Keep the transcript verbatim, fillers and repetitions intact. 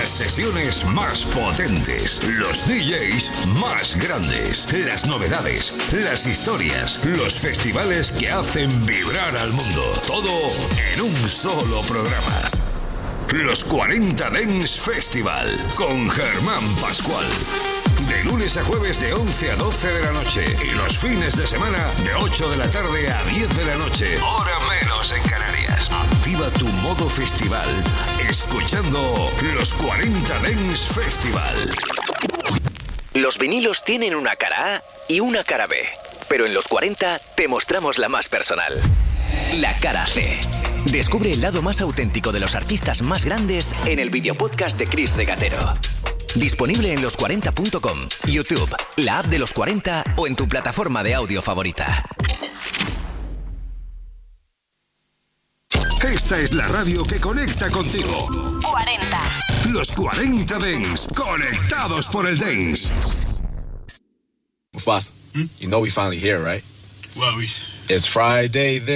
Las sesiones más potentes, los D Js más grandes, las novedades, las historias, los festivales que hacen vibrar al mundo. Todo en un solo programa. Los cuarenta Dance Festival con Germán Pascual. De lunes a jueves de once a doce de la noche y los fines de semana de ocho de la tarde a diez de la noche. Hora menos en Canarias. Activa tu modo festival escuchando los cuarenta Dance Festival. Los vinilos tienen una cara A y una cara B, pero en los cuarenta te mostramos la más personal. La cara C. Descubre el lado más auténtico de los artistas más grandes en el videopodcast de Chris Regatero. Disponible en los cuarenta punto com, YouTube, la app de los cuarenta o en tu plataforma de audio favorita. Esta es la radio que conecta contigo. cuarenta. Los cuarenta Dance, conectados por el Dance. Mufasa, hmm? You know we finally here, right? Well, we... It's Friday then.